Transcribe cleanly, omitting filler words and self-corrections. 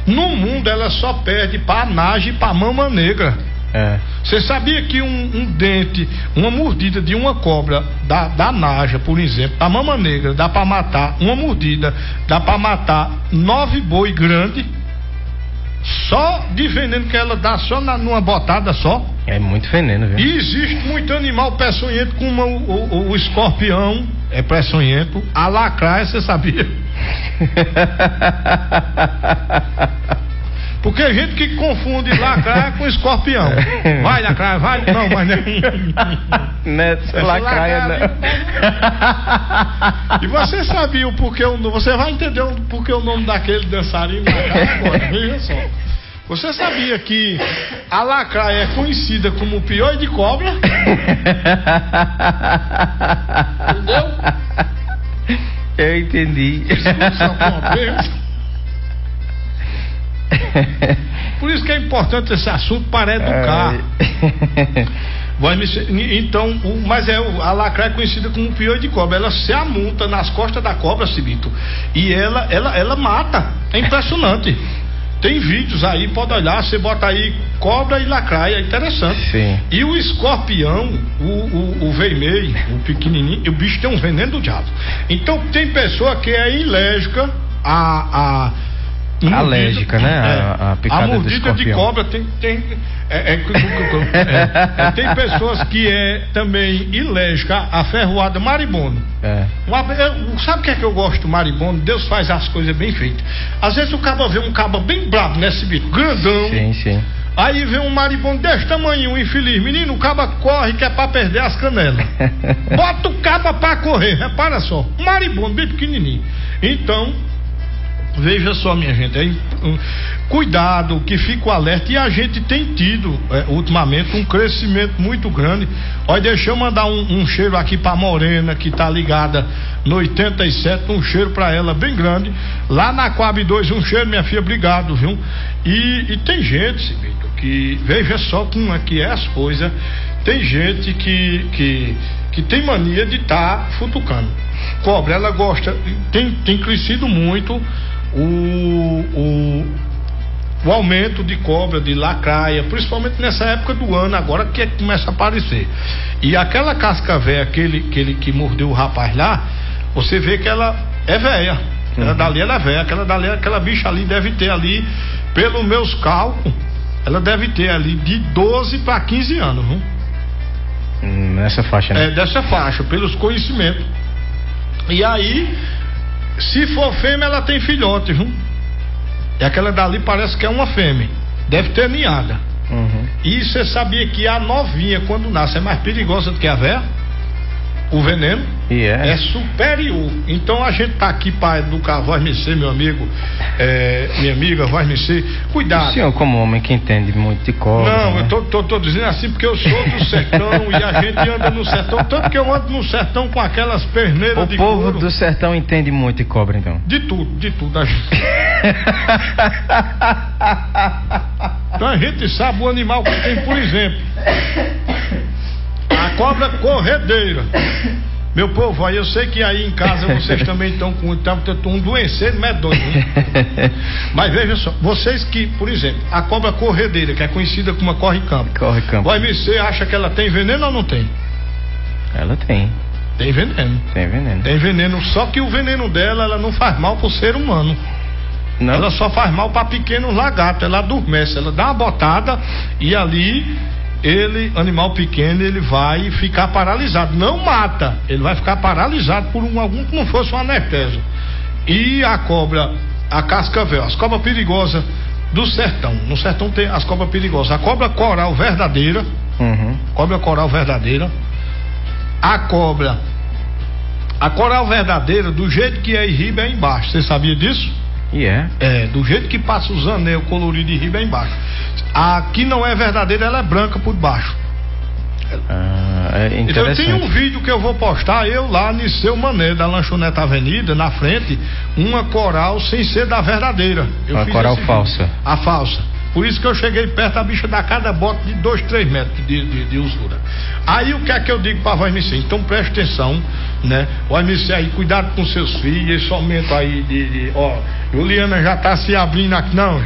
No mundo ela só perde pra naja e pra mama negra. Você sabia que um dente, uma mordida de uma cobra da naja, por exemplo, da mama negra, dá pra matar, uma mordida, dá pra matar 9 boi grandes, só de veneno que ela dá, só numa botada só? É muito veneno, viu? E existe muito animal peçonhento, como o escorpião é peçonhento, a lacraia, você sabia? Porque a gente que confunde lacraia com escorpião. Vai, lacraia, vai. Não, mas não. Nessa lacraia, não. E você sabia o porquê, você vai entender o porquê o nome daquele dançarino lacraia agora, veja só. Você sabia que a lacraia é conhecida como o pior de cobra? Entendeu? Eu entendi. Por isso que é importante esse assunto para educar. Então, mas a lacraia é conhecida como o pior de cobra. Ela se amunta nas costas da cobra, Cibito, e ela mata. É impressionante. Tem vídeos aí, pode olhar, você bota aí cobra e lacraia, é interessante. Sim. E o escorpião, o vermelho, o pequenininho, o bicho tem um veneno do diabo. Então tem pessoa que é alérgica alérgica, né? A picada a mordida de cobra tem pessoas que é também alérgica à ferroada maribondo. Sabe o que é que eu gosto do maribondo? Deus faz as coisas bem feitas. Às vezes o cabo vê um cabo bem brabo, né, bicho? Grandão. Sim. Aí vem um maribondo desse tamanho, um infeliz. Menino, o cabo corre que é pra perder as canelas. Bota o cabo pra correr, repara só. Um maribondo bem pequenininho. Então, veja só, minha gente, cuidado, que fica o alerta. E a gente tem tido ultimamente um crescimento muito grande. Olha, deixa eu mandar um cheiro aqui pra Morena, que tá ligada no 87, um cheiro pra ela bem grande. Lá na Coab 2, um cheiro, minha filha, obrigado, viu? E tem gente, Vitor, que veja só como é que é as coisas. Tem gente que tem mania de estar futucando. Cobra, ela gosta, tem crescido muito o aumento de cobra, de lacraia, principalmente nessa época do ano, agora que começa a aparecer. E aquela casca velha, aquele que mordeu o rapaz lá, você vê que ela é velha. Ela dali ela é velha, aquela bicha ali deve ter ali, pelos meus cálculos, ela deve ter ali de 12 para 15 anos, viu? Nessa faixa, né? Dessa faixa, pelos conhecimentos. E aí, se for fêmea, ela tem filhote, viu? E aquela dali parece que é uma fêmea. Deve ter ninhada. E você sabia que a novinha, quando nasce, é mais perigosa do que a velha? O veneno é superior. Então a gente tá aqui para educar. Voz me ser, meu amigo, minha amiga, voz me ser. Cuidado. O senhor, como homem que entende muito de cobra. Não, né? eu tô dizendo assim porque eu sou do sertão e a gente anda no sertão. Tanto que eu ando no sertão com aquelas perneiras de couro. O povo do sertão entende muito de cobra, então. De tudo. Então a gente sabe o animal que tem, por exemplo, a cobra corredeira. Meu povo, aí eu sei que aí em casa vocês também estão com um doenceiro medonho. Mas veja só, vocês que, por exemplo, a cobra corredeira, que é conhecida como a corre-campo. Vai me ser, acha que ela tem veneno ou não tem? Ela tem. Tem veneno. Tem veneno, só que o veneno dela, ela não faz mal pro ser humano. Não. Ela só faz mal para pequenos lagartos. Ela adormece, ela dá uma botada e ali animal pequeno, ele vai ficar paralisado. Não mata, ele vai ficar paralisado por algum que não fosse um anestésico. E a cobra, a cascavel, as cobras perigosas do sertão. No sertão tem as cobras perigosas. A cobra coral verdadeira. Cobra coral verdadeira. A coral verdadeira, do jeito que é em riba, é embaixo. Você sabia disso? Do jeito que passa os anel colorido de riba é embaixo. A que não é verdadeira, ela é branca por baixo. Então eu tenho um vídeo que eu vou postar, eu lá no Seu Mané, da Lanchonete Avenida, na frente, uma coral sem ser da verdadeira. Uma coral falsa. A falsa. Por isso que eu cheguei perto, a bicha dá cada bota de 2, 3 metros de usura. Aí o que é que eu digo pra Voz MC? Então preste atenção, né? Voz MC aí, cuidado com seus filhos, esse aumento aí ó, Juliana já tá se abrindo aqui, não.